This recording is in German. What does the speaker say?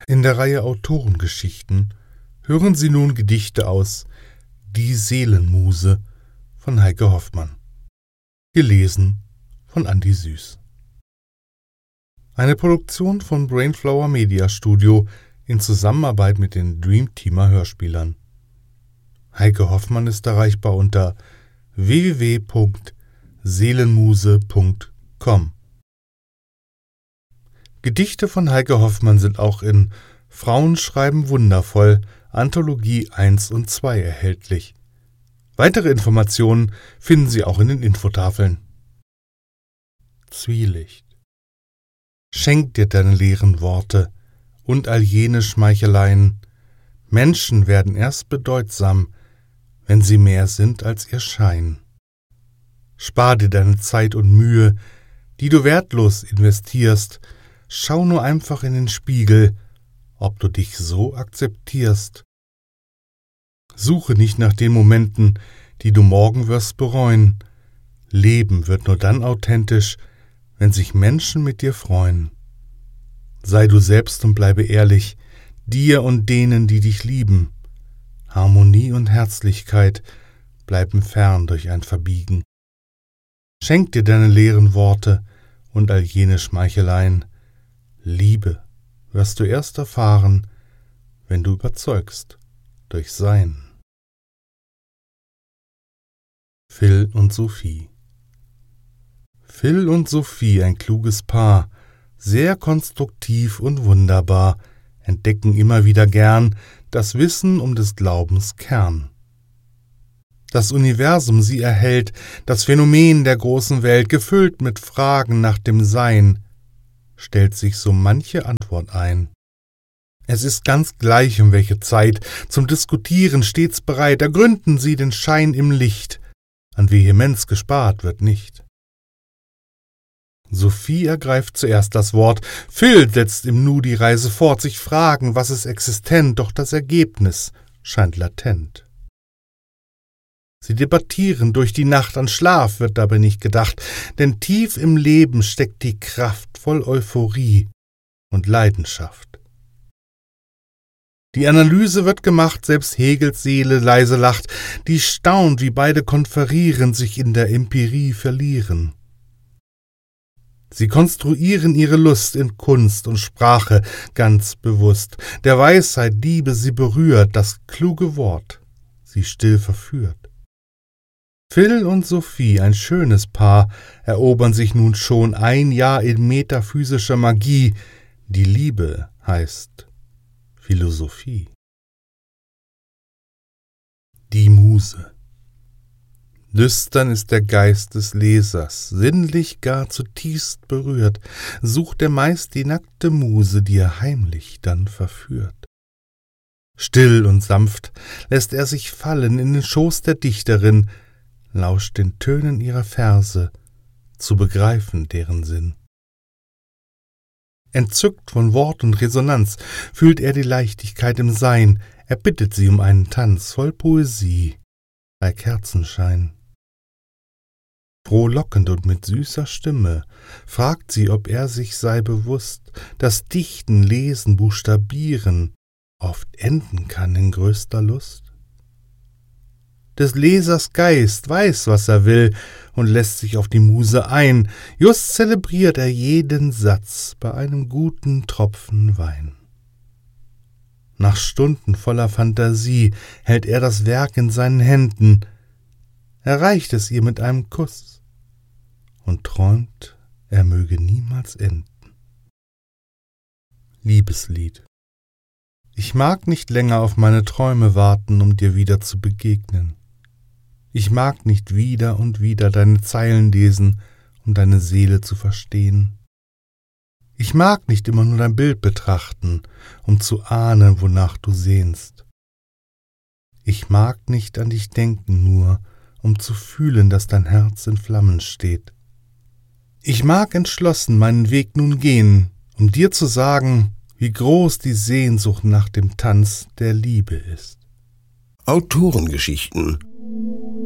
In der Reihe Autorengeschichten hören Sie nun Gedichte aus Die Seelenmuse von Heike Hoffmann, gelesen von Andi Süß. Eine Produktion von Brainflower Media Studio in Zusammenarbeit mit den Dreamteamer Hörspielern. Heike Hoffmann ist erreichbar unter www.seelenmuse.com. Gedichte von Heike Hoffmann sind auch in Frauen schreiben wundervoll, Anthologie 1 und 2 erhältlich. Weitere Informationen finden Sie auch in den Infotafeln. Zwielicht. Schenk dir deine leeren Worte und all jene Schmeicheleien. Menschen werden erst bedeutsam, wenn sie mehr sind als ihr Schein. Spar dir deine Zeit und Mühe, die du wertlos investierst. Schau nur einfach in den Spiegel, ob du dich so akzeptierst. Suche nicht nach den Momenten, die du morgen wirst bereuen. Leben wird nur dann authentisch, wenn sich Menschen mit dir freuen. Sei du selbst und bleibe ehrlich, dir und denen, die dich lieben. Harmonie und Herzlichkeit bleiben fern durch ein Verbiegen. Schenk dir deine leeren Worte und all jene Schmeicheleien. Liebe wirst du erst erfahren, wenn du überzeugst durch Sein. Phil und Sophie. Phil und Sophie, ein kluges Paar, sehr konstruktiv und wunderbar, entdecken immer wieder gern das Wissen um des Glaubens Kern. Das Universum sie erhält, das Phänomen der großen Welt, gefüllt mit Fragen nach dem Sein, stellt sich so manche Antwort ein. Es ist ganz gleich, um welche Zeit, zum Diskutieren stets bereit, ergründen sie den Schein im Licht, an Vehemenz gespart wird nicht. Sophie ergreift zuerst das Wort, Phil setzt im Nu die Reise fort, sich fragen, was ist existent, doch das Ergebnis scheint latent. Sie debattieren durch die Nacht, an Schlaf wird dabei nicht gedacht, denn tief im Leben steckt die Kraft voll Euphorie und Leidenschaft. Die Analyse wird gemacht, selbst Hegels Seele leise lacht, die staunt, wie beide konferieren, sich in der Empirie verlieren. Sie konstruieren ihre Lust in Kunst und Sprache ganz bewusst, der Weisheit Liebe sie berührt, das kluge Wort sie still verführt. Phil und Sophie, ein schönes Paar, erobern sich nun schon ein Jahr in metaphysischer Magie. Die Liebe heißt Philosophie. Die Muse. Lüstern ist der Geist des Lesers, sinnlich gar zutiefst berührt, sucht er meist die nackte Muse, die er heimlich dann verführt. Still und sanft lässt er sich fallen in den Schoß der Dichterin, lauscht den Tönen ihrer Verse, zu begreifen deren Sinn. Entzückt von Wort und Resonanz fühlt er die Leichtigkeit im Sein, er bittet sie um einen Tanz voll Poesie bei Kerzenschein. Frohlockend und mit süßer Stimme fragt sie, ob er sich sei bewusst, dass Dichten, Lesen, Buchstabieren oft enden kann in größter Lust. Des Lesers Geist weiß, was er will, und lässt sich auf die Muse ein, just zelebriert er jeden Satz bei einem guten Tropfen Wein. Nach Stunden voller Fantasie hält er das Werk in seinen Händen, erreicht es ihr mit einem Kuss und träumt, er möge niemals enden. Liebeslied. Ich mag nicht länger auf meine Träume warten, um dir wieder zu begegnen. Ich mag nicht wieder und wieder deine Zeilen lesen, um deine Seele zu verstehen. Ich mag nicht immer nur dein Bild betrachten, um zu ahnen, wonach du sehnst. Ich mag nicht an dich denken nur, um zu fühlen, dass dein Herz in Flammen steht. Ich mag entschlossen meinen Weg nun gehen, um dir zu sagen, wie groß die Sehnsucht nach dem Tanz der Liebe ist. Autorengeschichten